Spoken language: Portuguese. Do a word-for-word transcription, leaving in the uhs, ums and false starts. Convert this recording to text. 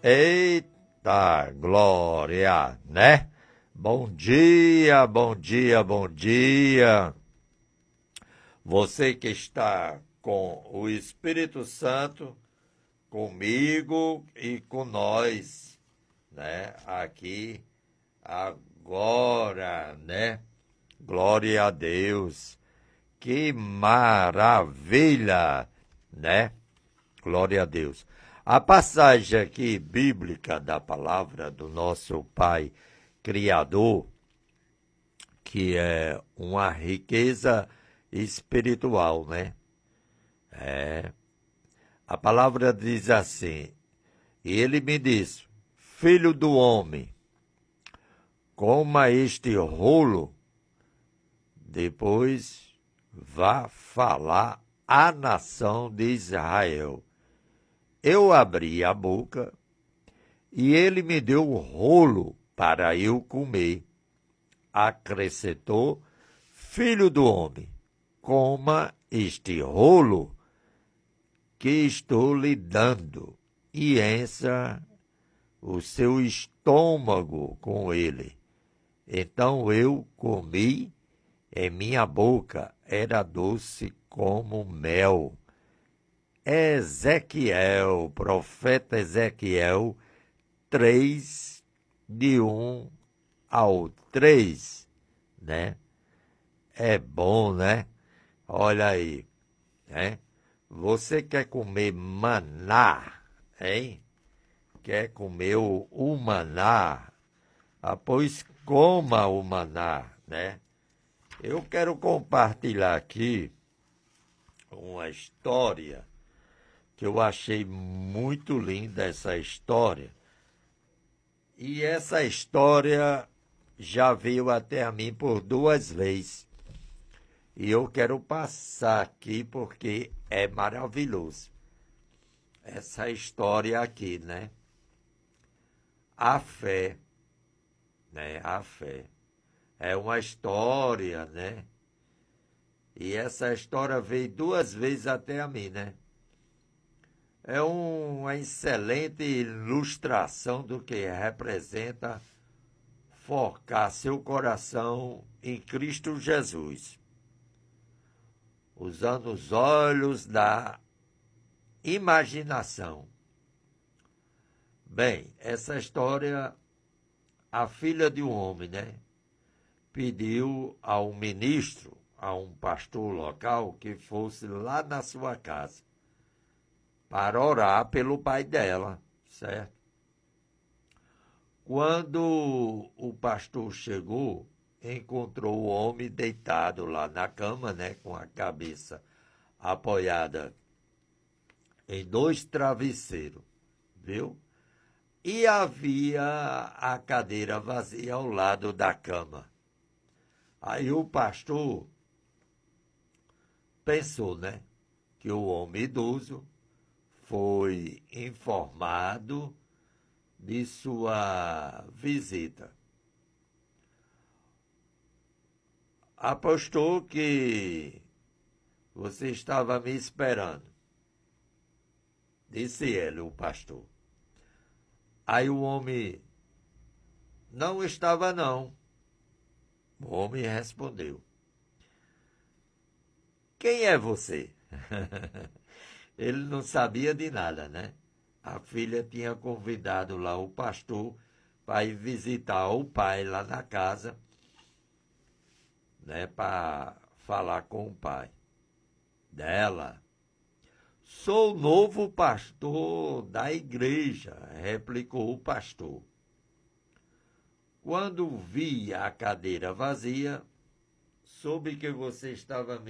Eita, glória, né? Bom dia, bom dia, bom dia. Você que está com o Espírito Santo, comigo e com nós, né? Aqui, agora, né? Glória a Deus. Que maravilha, né? Glória a Deus. A passagem aqui bíblica da palavra do nosso Pai Criador, que é uma riqueza espiritual, né? É. A palavra diz assim: e ele me disse, filho do homem, coma este rolo, depois vá falar à nação de Israel. Eu abri a boca e ele me deu o rolo para eu comer. Acrescentou, filho do homem, coma este rolo que estou lhe dando e encha o seu estômago com ele. Então eu comi, em minha boca era doce como mel. Ezequiel, profeta Ezequiel, três, de um ao três, né? É bom, né? Olha aí, né? Você quer comer maná, hein? Quer comer o, o maná? Ah, pois coma o maná, né? Eu quero compartilhar aqui uma história que eu achei muito linda, essa história. E essa história já veio até a mim por duas vezes. E eu quero passar aqui porque é maravilhoso. Essa história aqui, né? A fé, né? A fé. É uma história, né? E essa história veio duas vezes até a mim, né? É uma excelente ilustração do que representa focar seu coração em Cristo Jesus, usando os olhos da imaginação. Bem, essa história, a filha de um homem, né, pediu a um ministro, a um pastor local, que fosse lá na sua casa para orar pelo pai dela, certo? Quando o pastor chegou, encontrou o homem deitado lá na cama, né, com a cabeça apoiada em dois travesseiros, viu? E havia a cadeira vazia ao lado da cama. Aí o pastor pensou, né, que o homem idoso foi informado de sua visita. Apostou que você estava me esperando, disse ele, o pastor. Aí o homem, não estava não. O homem respondeu, quem é você? Ele não sabia de nada, né? A filha tinha convidado lá o pastor para ir visitar o pai lá na casa, né, para falar com o pai dela. Sou o novo pastor da igreja, replicou o pastor. Quando vi a cadeira vazia, soube que você estava me